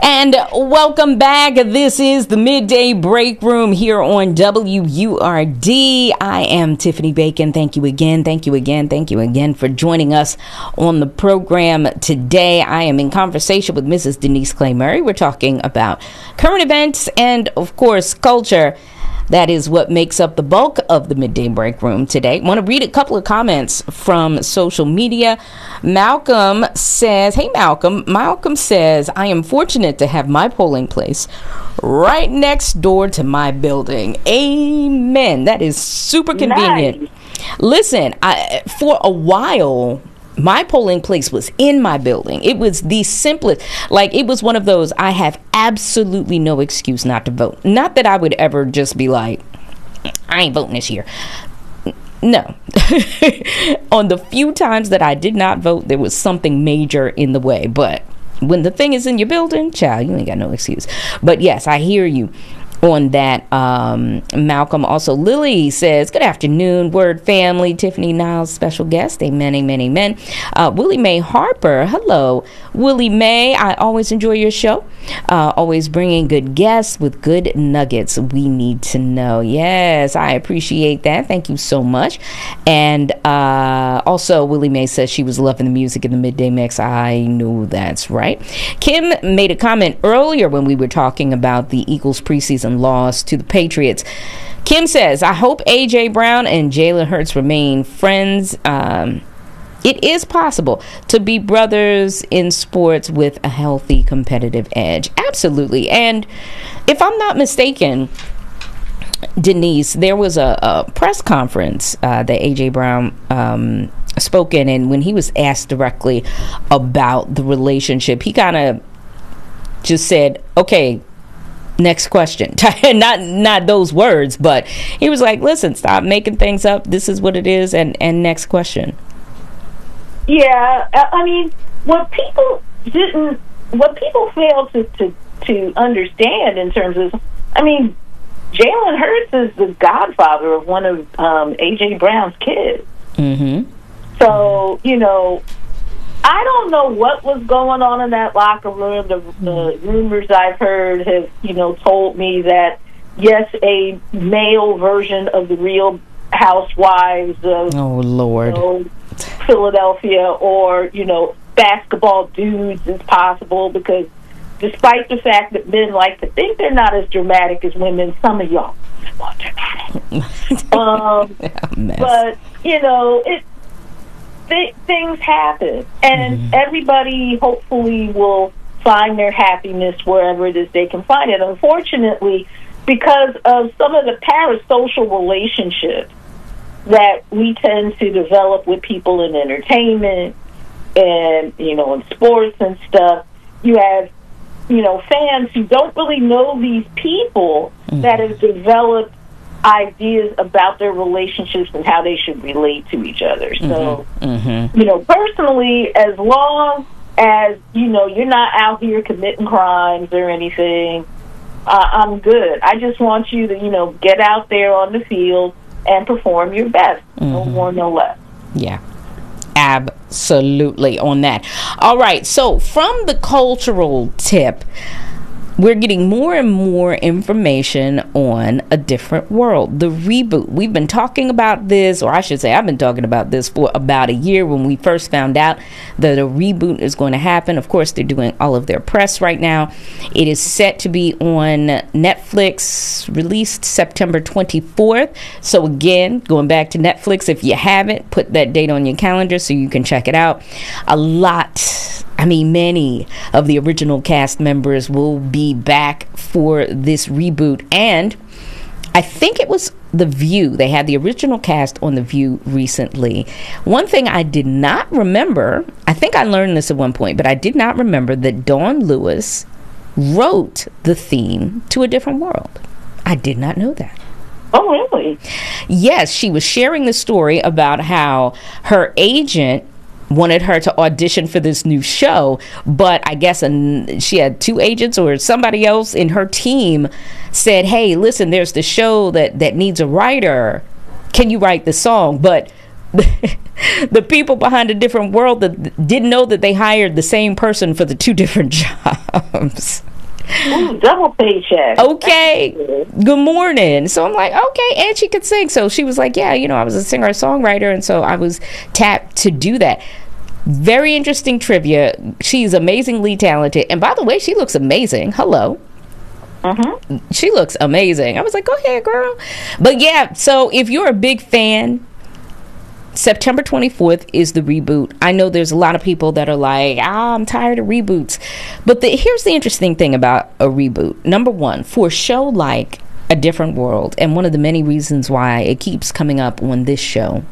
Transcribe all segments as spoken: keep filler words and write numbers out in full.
And welcome back. This is the Midday Break Room here on W U R D. I am Tiffany Bacon. Thank you again. Thank you again. Thank you again for joining us on the program today. I am in conversation with Missus Denise Clay Murray. We're talking about current events and, of course, culture. That is what makes up the bulk of the Midday Break Room today. I want to read a couple of comments from social media. Malcolm says, hey, Malcolm. Malcolm says, I am fortunate to have my polling place right next door to my building. Amen. That is super convenient. Nice. Listen, I, for a while, my polling place was in my building. It was the simplest. Like, it was one of those, I have absolutely no excuse not to vote. Not that I would ever just be like, I ain't voting this year. No. On the few times that I did not vote, there was something major in the way. But when the thing is in your building, child, you ain't got no excuse. But yes, I hear you on that. um, Malcolm. Also, Lily says, good afternoon, Word family. Tiffany Niles, special guest. Amen, amen, amen. Uh, Willie Mae Harper. Hello, Willie Mae. I always enjoy your show. Uh, always bringing good guests with good nuggets we need to know. Yes, I appreciate that. Thank you so much. And uh, also, Willie Mae says she was loving the music in the midday mix. I know that's right. Kim made a comment earlier when we were talking about the Eagles preseason loss to the Patriots. Kim says, I hope A J Brown and Jalen Hurts remain friends. Um, it is possible to be brothers in sports with a healthy competitive edge. Absolutely. And if I'm not mistaken, Denise, there was a, a press conference uh, that A J Brown um, spoke in, and when he was asked directly about the relationship, he kind of just said, okay, next question. not not those words, but he was like, listen, stop making things up. This is what it is, and, and next question. Yeah, I mean, what people didn't, what people failed to, to, to understand in terms of, I mean, Jalen Hurts is the godfather of one of um, A J Brown's kids. Mm-hmm. So, you know, I don't know what was going on in that locker room. The, the rumors I've heard have, you know, told me that, yes, a male version of the Real Housewives of oh, Lord. You know, Philadelphia, or, you know, basketball dudes is possible, because despite the fact that men like to think they're not as dramatic as women, some of y'all are more dramatic. um, but, you know, it. Th- things happen, and mm-hmm. everybody hopefully will find their happiness wherever it is they can find it. Unfortunately, because of some of the parasocial relationships that we tend to develop with people in entertainment and, you know, in sports and stuff, you have, you know, fans who don't really know these people mm-hmm. that have developed ideas about their relationships and how they should relate to each other. So, mm-hmm. Mm-hmm. you know, personally, as long as, you know, you're not out here committing crimes or anything, uh, I'm good. I just want you to, you know, get out there on the field and perform your best. Mm-hmm. No more, no less. Yeah. Absolutely on that. All right. So from the cultural tip, we're getting more and more information on A Different World, the reboot. We've been talking about this, or I should say I've been talking about this for about a year when we first found out that a reboot is going to happen. Of course, they're doing all of their press right now. It is set to be on Netflix, released September twenty-fourth. So again, going back to Netflix, if you haven't, put that date on your calendar so you can check it out. A lot... I mean, many of the original cast members will be back for this reboot. And I think it was The View. They had the original cast on The View recently. One thing I did not remember, I think I learned this at one point, but I did not remember that Dawn Lewis wrote the theme to A Different World. I did not know that. Oh, really? Yes, she was sharing the story about how her agent wanted her to audition for this new show, but I guess an, she had two agents or somebody else in her team said, hey, listen, there's the show that, that needs a writer. Can you write the song? But the people behind A Different World that didn't know that they hired the same person for the two different jobs. Ooh, double paycheck. Okay. Good morning. So I'm like, okay. And she could sing. So she was like, yeah, you know, I was a singer, songwriter. And so I was tapped to do that. Very interesting trivia. She's amazingly talented. And by the way, she looks amazing. Hello. Mm-hmm. She looks amazing. I was like, go ahead, girl. But yeah, so if you're a big fan, September twenty-fourth is the reboot. I know there's a lot of people that are like, ah, I'm tired of reboots. But the, here's the interesting thing about a reboot. Number one, for a show like A Different World, and one of the many reasons why it keeps coming up on this show,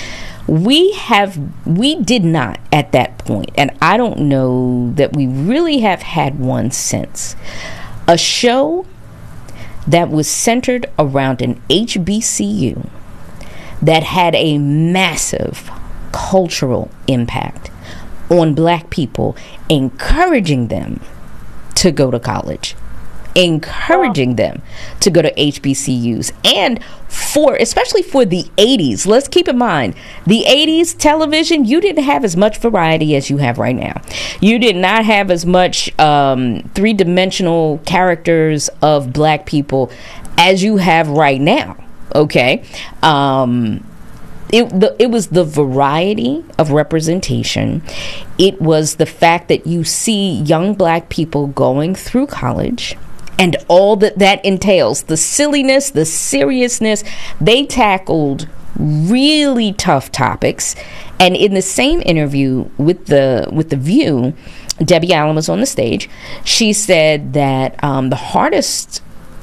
we have, we did not at that point, and I don't know that we really have had one since, a show that was centered around an H B C U that had a massive cultural impact on black people, encouraging them to go to college, encouraging them to go to H B C Us. And for, especially for the eighties, let's keep in mind, the eighties television, you didn't have as much variety as you have right now. You did not have as much um, three-dimensional characters of black people as you have right now. Okay. Um, it, the, it was the variety of representation. It was the fact that you see young black people going through college and all that that entails, the silliness, the seriousness. They tackled really tough topics. And in the same interview with the with the View, Debbie Allen was on the stage. She said that um, the hardest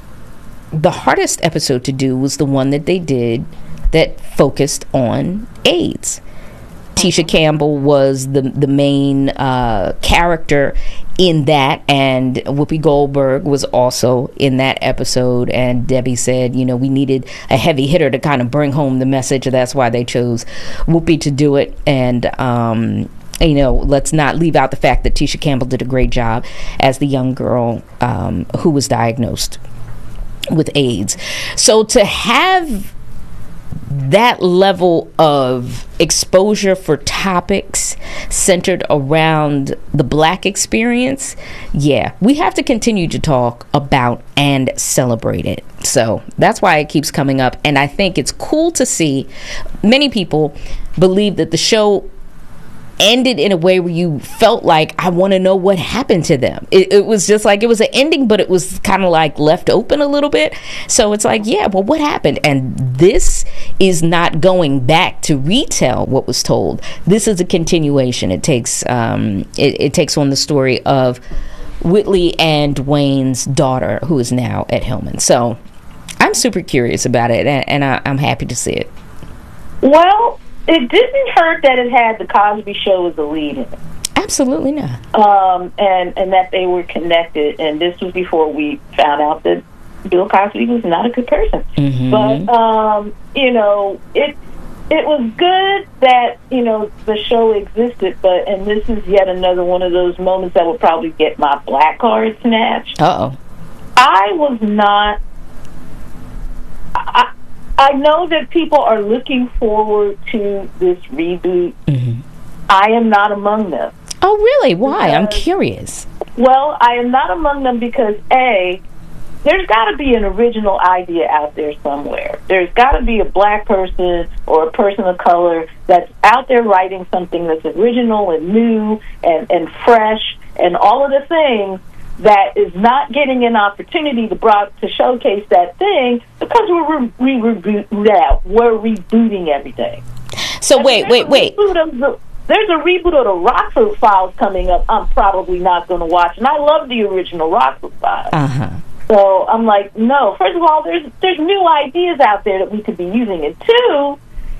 the hardest episode to do was the one that they did that focused on AIDS. Tisha Campbell was the the main uh, character in that, and Whoopi Goldberg was also in that episode. And Debbie said, you know, we needed a heavy hitter to kind of bring home the message. That's why they chose Whoopi to do it. And um, you know, let's not leave out the fact that Tisha Campbell did a great job as the young girl um, who was diagnosed with AIDS. So to have that level of exposure for topics centered around the black experience, yeah, we have to continue to talk about and celebrate it. So that's why it keeps coming up. And I think it's cool to see many people believe that the show ended in a way where you felt like, I want to know what happened to them. It, it was just like, it was an ending, but it was kind of like left open a little bit. So it's like, yeah, well, what happened? And this is not going back to retell what was told. This is a continuation. It takes um, it, it takes on the story of Whitley and Dwayne's daughter, who is now at Hillman. So I'm super curious about it, and, and I, I'm happy to see it. Well, it didn't hurt that it had the Cosby Show as the lead in it. Absolutely not. Um, and, and that they were connected. And this was before we found out that Bill Cosby was not a good person. Mm-hmm. But, um, you know, it it was good that, you know, the show existed. But, and this is yet another one of those moments that will probably get my black card snatched. Uh-oh. I was not... I, I know that people are looking forward to this reboot. Mm-hmm. I am not among them. Oh, really? Why? Because, I'm curious. Well, I am not among them because, A, there's got to be an original idea out there somewhere. There's got to be a black person or a person of color that's out there writing something that's original and new and, and fresh and all of the things that is not getting an opportunity to brought to showcase that thing because we're re- re- reboot, yeah, we're rebooting everything. So and wait, wait, wait. The, there's a reboot of the Rockford Files coming up. I'm probably not going to watch, and I love the original Rockford Files. Uh-huh. So I'm like, no. First of all, there's there's new ideas out there that we could be using, and two,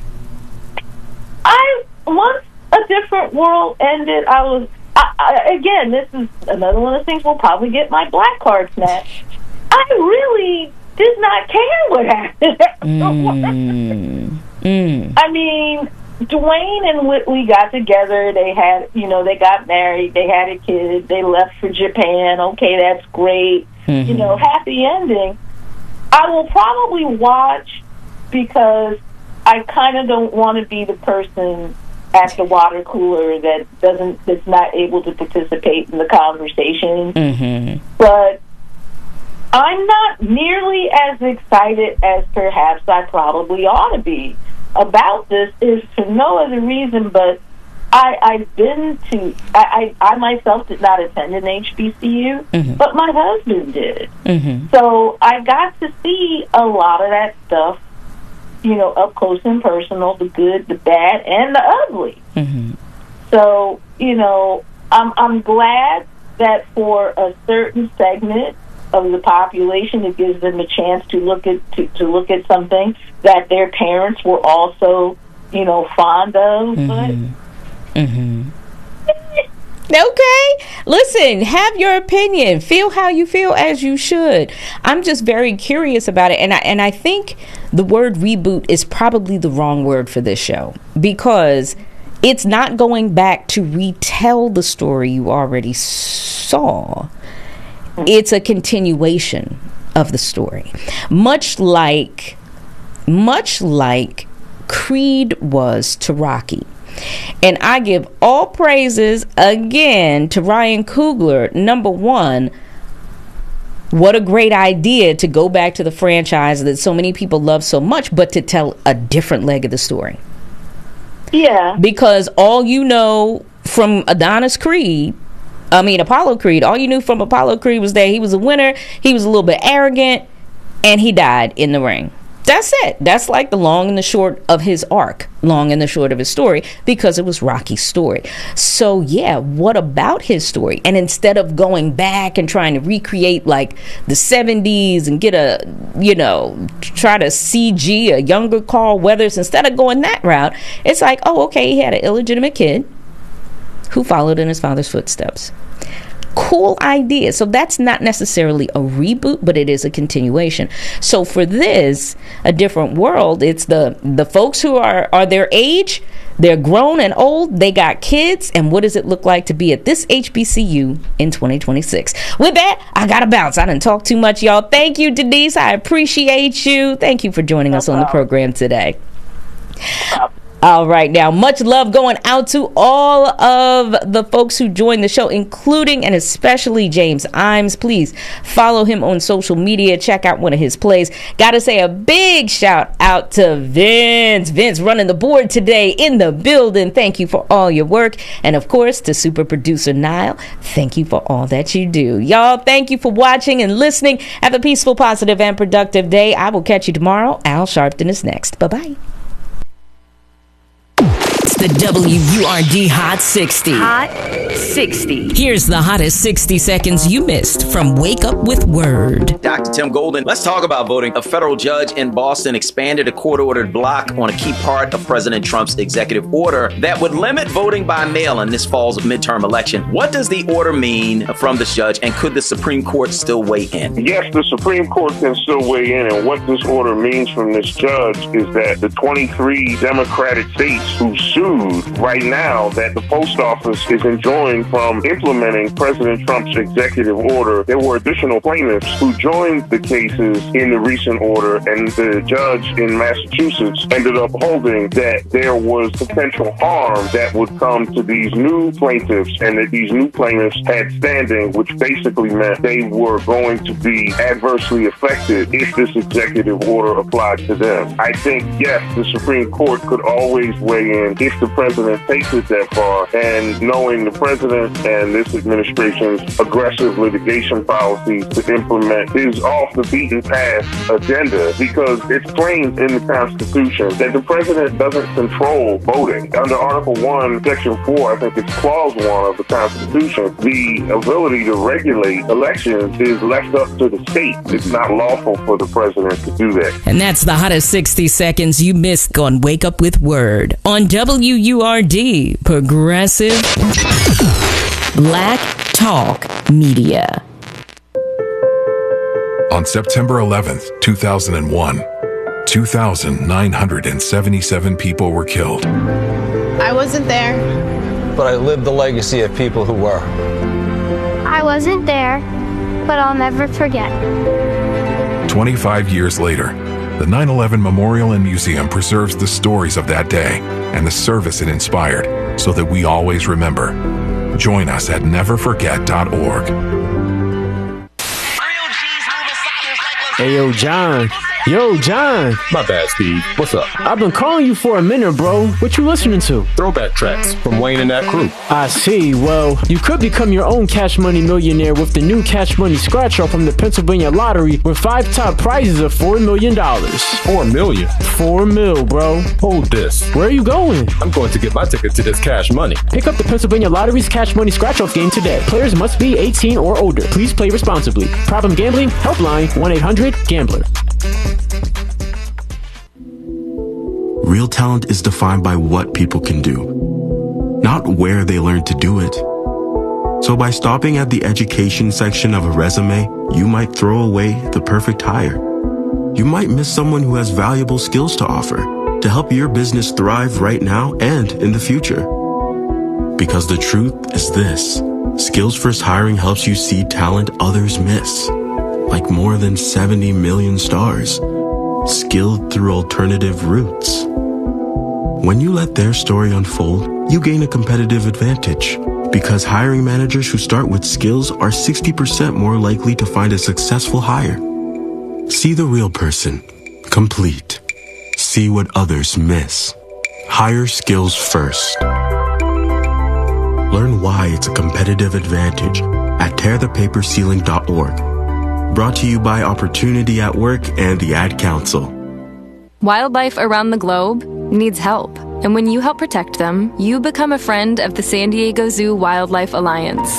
I once A Different World ended, I was. I, I, again, this is another one of the things we'll probably get my black card snatched. I really did not care what happened. mm. Mm. I mean, Dwayne and Whitley got together. They had, you know, they got married. They had a kid. They left for Japan. Okay, that's great. Mm-hmm. You know, happy ending. I will probably watch because I kind of don't want to be the person at the water cooler that doesn't, that's not able to participate in the conversation. Mm-hmm. But I'm not nearly as excited as perhaps I probably ought to be about this, is for no other reason but I, I've been to, I, I, I myself did not attend an H B C U, mm-hmm. but my husband did. Mm-hmm. So I got to see a lot of that stuff, you know, up close and personal, the good, the bad, and the ugly. Mm-hmm. So, you know, I'm, I'm glad that for a certain segment of the population, it gives them a chance to look at to, to look at something that their parents were also, you know, fond of. Mm-hmm. But Mm-hmm. Okay. Listen, have your opinion. Feel how you feel, as you should. I'm just very curious about it. And I, and I think the word reboot is probably the wrong word for this show, because it's not going back to retell the story you already saw. It's a continuation of the story. Much like, much like Creed was to Rocky. And I give all praises again to Ryan Coogler. Number one, what a great idea to go back to the franchise that so many people love so much, but to tell a different leg of the story. Yeah. Because all you know from Adonis Creed, I mean Apollo Creed, all you knew from Apollo Creed was that he was a winner, he was a little bit arrogant, and he died in the ring. That's it. That's like the long and the short of his arc, long and the short of his story, because it was Rocky's story. So, yeah, what about his story? And instead of going back and trying to recreate like the seventies and get a, you know, try to C G a younger Carl Weathers, instead of going that route, it's like, oh, okay, he had an illegitimate kid who followed in his father's footsteps. Cool idea. So that's not necessarily a reboot, but it is a continuation. So for this, A Different World, it's the the folks who are are their age, they're grown and old, they got kids, and what does it look like to be at this H B C U in twenty twenty-six? With that, I gotta bounce. I didn't talk too much, y'all. Thank you, Denise. I appreciate you. Thank you for joining us on the program today. All right, now, much love going out to all of the folks who joined the show, including and especially James Imes. Please follow him on social media. Check out one of his plays. Got to say a big shout out to Vince. Vince running the board today in the building. Thank you for all your work. And, of course, to super producer Niall, thank you for all that you do. Y'all, thank you for watching and listening. Have a peaceful, positive, and productive day. I will catch you tomorrow. Al Sharpton is next. Bye-bye. The W U R D Hot sixty. Hot sixty. Here's the hottest sixty seconds you missed from Wake Up with Word. Doctor Tim Golden, let's talk about voting. A federal judge in Boston expanded a court-ordered block on a key part of President Trump's executive order that would limit voting by mail in this fall's midterm election. What does the order mean from this judge, and could the Supreme Court still weigh in? Yes, the Supreme Court can still weigh in, and what this order means from this judge is that the twenty-three Democratic states who sued right now that the post office is enjoined from implementing President Trump's executive order. There were additional plaintiffs who joined the cases in the recent order, and the judge in Massachusetts ended up holding that there was potential harm that would come to these new plaintiffs, and that these new plaintiffs had standing, which basically meant they were going to be adversely affected if this executive order applied to them. I think, yes, the Supreme Court could always weigh in if the president takes it that far, and knowing the president and this administration's aggressive litigation policies to implement his off-the-beaten path agenda, because it's claimed in the Constitution that the president doesn't control voting. Under Article one, Section four, I think it's Clause one of the Constitution, the ability to regulate elections is left up to the state. It's not lawful for the president to do that. And that's the hottest sixty seconds you missed on Wake Up with Word on W U R D, Progressive Black Talk Media. On September eleventh, two thousand one, two thousand nine hundred seventy-seven people were killed. I wasn't there, but I lived the legacy of people who were. I wasn't there, but I'll never forget. twenty-five years later, the nine eleven Memorial and Museum preserves the stories of that day and the service it inspired, so that we always remember. Join us at never forget dot org. Hey, yo, John. Yo, John. My bad, Steve. What's up? I've been calling you for a minute, bro. What you listening to? Throwback tracks from Wayne and that crew. I see. Well, you could become your own Cash Money millionaire with the new Cash Money scratch off from the Pennsylvania Lottery with five top prizes of four million dollars. Four million? Four mil, bro. Hold this. Where are you going? I'm going to get my ticket to this Cash Money. Pick up the Pennsylvania Lottery's Cash Money scratch off game today. Players must be eighteen or older. Please play responsibly. Problem gambling? Helpline one eight hundred gambler. Real talent is defined by what people can do, not where they learn to do it. So by stopping at the education section of a resume, you might throw away the perfect hire. You might miss someone who has valuable skills to offer to help your business thrive right now and in the future. Because the truth is this: Skills First Hiring helps you see talent others miss, like more than seventy million stars, skilled through alternative routes. When you let their story unfold, you gain a competitive advantage, because hiring managers who start with skills are sixty percent more likely to find a successful hire. See the real person, complete. See what others miss. Hire skills first. Learn why it's a competitive advantage at tear the paper ceiling dot org. Brought to you by Opportunity at Work and the Ad Council. Wildlife around the globe needs help. And when you help protect them, you become a friend of the San Diego Zoo Wildlife Alliance.